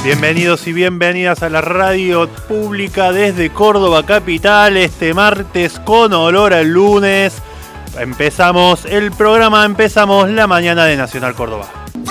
Bienvenidos y bienvenidas a la radio pública desde Córdoba Capital, este martes con olor al lunes. Empezamos el programa, empezamos la mañana de Nacional Córdoba.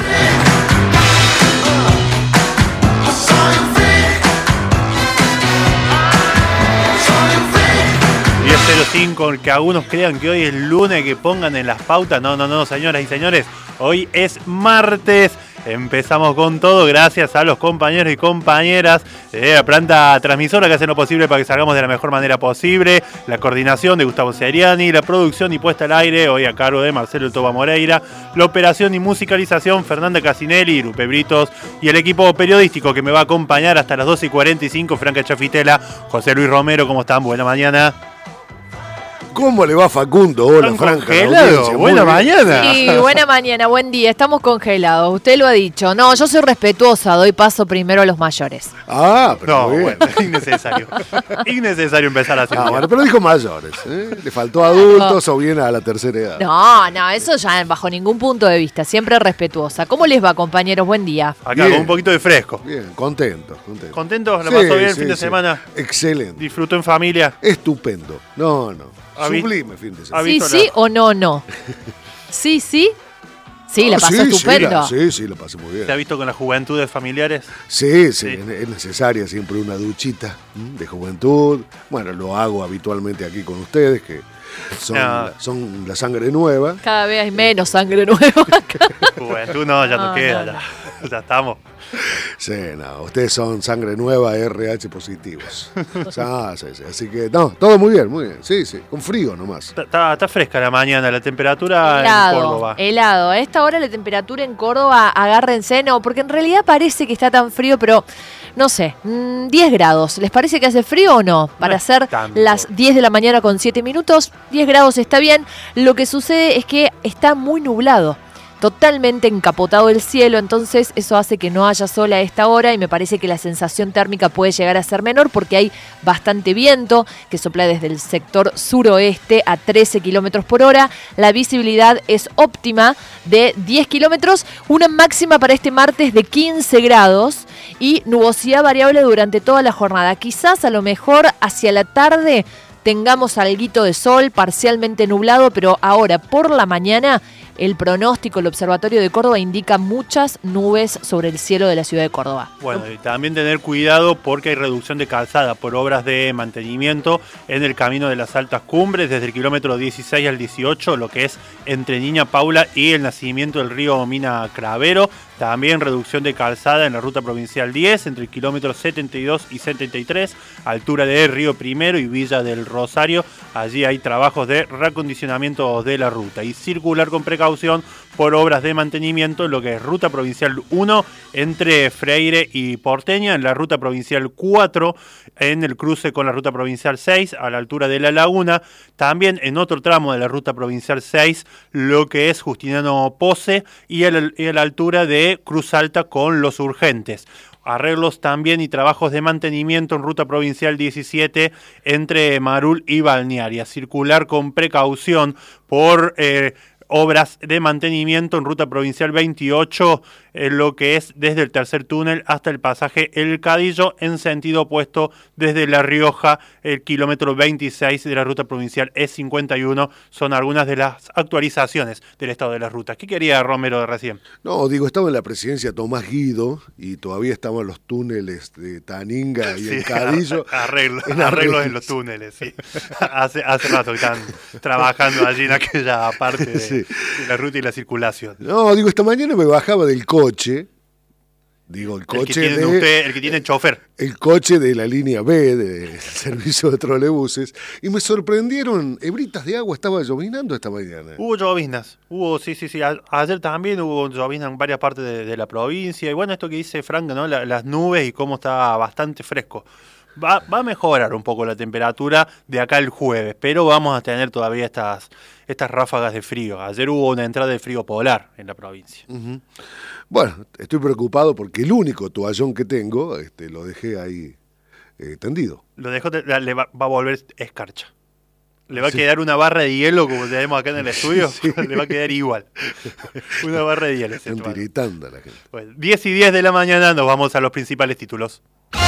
Que algunos crean que hoy es lunes, que pongan en las pautas. No, señoras y señores, hoy es martes. Empezamos con todo gracias a los compañeros y compañeras de la planta transmisora que hacen lo posible para que salgamos de la mejor manera posible. La coordinación de Gustavo Seriani, la producción y puesta al aire, hoy a cargo de Marcelo El Toba Moreira, la operación y musicalización Fernanda Casinelli, Lupe Britos, y el equipo periodístico que me va a acompañar hasta las 12:45, Franca Chafitela, José Luis Romero. ¿Cómo están? Buena mañana. ¿Cómo le va, Facundo? Hola, Franca. Congelado. Buena mañana. Sí, buena mañana, buen día. Estamos congelados. Usted lo ha dicho. No, yo soy respetuosa. Doy paso primero a los mayores. Ah, pero no, bueno, innecesario. Innecesario empezar así. Ah, bueno, pero dijo mayores. Le faltó adultos o bien a la tercera edad. No, eso ya bajo ningún punto de vista. Siempre respetuosa. ¿Cómo les va, compañeros? Buen día. Acá bien, con un poquito de fresco. Bien, contento. ¿Contentos? ¿La pasó bien el fin de semana? Excelente. ¿Disfrutó en familia? Estupendo. No. Sublime fin de semana. Sí o no. Sí. Sí, la pasó estupendo. Sí, la pasé muy bien. ¿Se ha visto con las juventudes familiares? Sí, es necesaria siempre una duchita de juventud. Bueno, lo hago habitualmente aquí con ustedes, que son la sangre nueva. Cada vez hay menos sangre nueva. Juventud ya no queda, ya estamos. Sí, ustedes son sangre nueva, RH positivos. Sí. Así que, todo muy bien. Sí, con frío nomás. Está fresca la mañana, la temperatura en Córdoba. Helado. A esta hora la temperatura en Córdoba, agárrense, porque en realidad parece que está tan frío, pero no sé, 10 grados. ¿Les parece que hace frío o no? Para ser las 10 de la mañana con 7 minutos, 10 grados está bien. Lo que sucede es que está muy nublado. Totalmente encapotado el cielo, entonces eso hace que no haya sol a esta hora y me parece que la sensación térmica puede llegar a ser menor porque hay bastante viento que sopla desde el sector suroeste a 13 kilómetros por hora. La visibilidad es óptima de 10 kilómetros, una máxima para este martes de 15 grados y nubosidad variable durante toda la jornada. Quizás a lo mejor hacia la tarde tengamos alguito de sol, parcialmente nublado, pero ahora por la mañana el pronóstico, el Observatorio de Córdoba indica muchas nubes sobre el cielo de la ciudad de Córdoba. Bueno, y también tener cuidado porque hay reducción de calzada por obras de mantenimiento en el camino de las altas cumbres, desde el kilómetro 16 al 18, lo que es entre Niña Paula y el nacimiento del río Mina Cravero. También reducción de calzada en la ruta provincial 10, entre el kilómetro 72 y 73, altura de Río Primero y Villa del Rosario. Allí hay trabajos de reacondicionamiento de la ruta. Y circular con precaución por obras de mantenimiento en lo que es ruta provincial 1 entre Freire y Porteña, en la ruta provincial 4 en el cruce con la ruta provincial 6 a la altura de La Laguna, también en otro tramo de la ruta provincial 6 lo que es Justiniano Pose y a la altura de Cruz Alta con Los Urgentes. Arreglos también y trabajos de mantenimiento en ruta provincial 17 entre Marul y Balnearia. Circular con precaución por obras de mantenimiento en ruta provincial 28, lo que es desde el tercer túnel hasta el pasaje El Cadillo, en sentido opuesto desde La Rioja, el kilómetro 26 de la ruta provincial E51. Son algunas de las actualizaciones del estado de las rutas. ¿Qué quería Romero de recién? No, estaba en la presidencia Tomás Guido y todavía estaban los túneles de Taninga y El Cadillo. Arreglos en los túneles, sí. Hace rato que están trabajando allí en aquella parte de la ruta y la circulación. No, esta mañana me bajaba del coche. El coche el que tiene chofer. El coche de la línea B del servicio de trolebuses. Y me sorprendieron, hebritas de agua, estaba llovinando esta mañana. Hubo lloviznas, sí. Ayer también hubo lloviznas en varias partes de la provincia. Y bueno, esto que dice Franca, ¿no? Las nubes y cómo está bastante fresco. Va a mejorar un poco la temperatura de acá el jueves, pero vamos a tener todavía estas ráfagas de frío. Ayer hubo una entrada de frío polar en la provincia. Uh-huh. Bueno, estoy preocupado porque el único toallón que tengo lo dejé ahí tendido. Lo dejó, le va a volver escarcha. Le va a quedar una barra de hielo como tenemos acá en el estudio. Sí. Le va a quedar igual. Una barra de hielo. Están tiritando la gente. Bueno, 10:10 de la mañana, nos vamos a los principales títulos.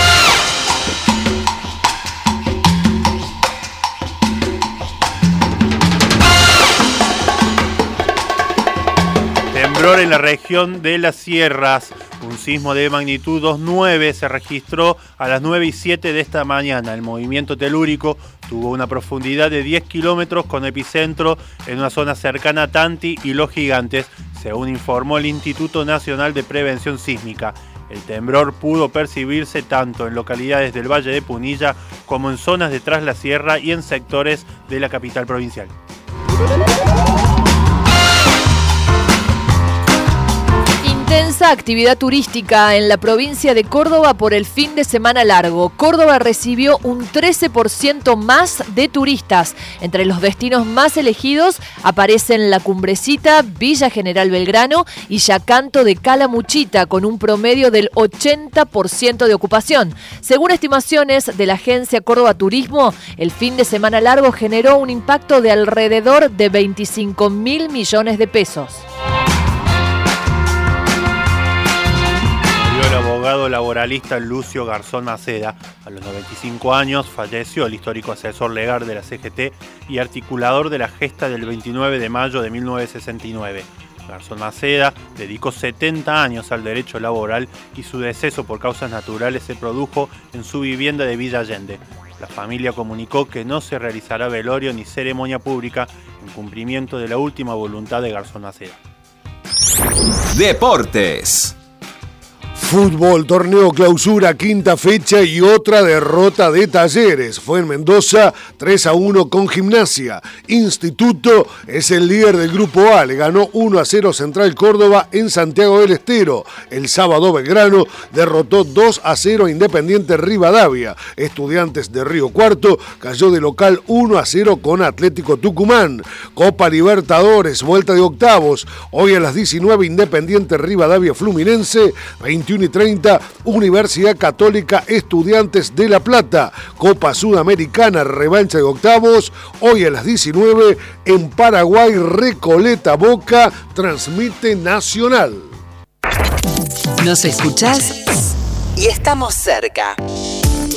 Temblor en la región de las Sierras. Un sismo de magnitud 2.9 se registró a las 9:07 de esta mañana. El movimiento telúrico tuvo una profundidad de 10 kilómetros con epicentro en una zona cercana a Tanti y Los Gigantes, según informó el Instituto Nacional de Prevención Sísmica. El temblor pudo percibirse tanto en localidades del Valle de Punilla como en zonas de Tras la Sierra y en sectores de la capital provincial. Intensa actividad turística en la provincia de Córdoba por el fin de semana largo. Córdoba recibió un 13% más de turistas. Entre los destinos más elegidos aparecen La Cumbrecita, Villa General Belgrano y Yacanto de Calamuchita, con un promedio del 80% de ocupación. Según estimaciones de la agencia Córdoba Turismo, el fin de semana largo generó un impacto de alrededor de 25.000 millones de pesos. El abogado laboralista Lucio Garzón Maceda. A los 95 años falleció el histórico asesor legal de la CGT y articulador de la gesta del 29 de mayo de 1969. Garzón Maceda dedicó 70 años al derecho laboral y su deceso por causas naturales se produjo en su vivienda de Villa Allende. La familia comunicó que no se realizará velorio ni ceremonia pública en cumplimiento de la última voluntad de Garzón Maceda. Deportes. Fútbol, torneo clausura, quinta fecha y otra derrota de Talleres. Fue en Mendoza, 3-1 con Gimnasia. Instituto es el líder del Grupo A. Le ganó 1-0 Central Córdoba en Santiago del Estero. El sábado Belgrano derrotó 2-0 Independiente Rivadavia. Estudiantes de Río Cuarto cayó de local 1-0 con Atlético Tucumán. Copa Libertadores, vuelta de octavos. Hoy a las 19 Independiente Rivadavia Fluminense, 21:30, Universidad Católica Estudiantes de La Plata. Copa Sudamericana, revancha de octavos. Hoy a las 19 en Paraguay, Recoleta Boca, transmite Nacional. Nos escuchás y estamos cerca.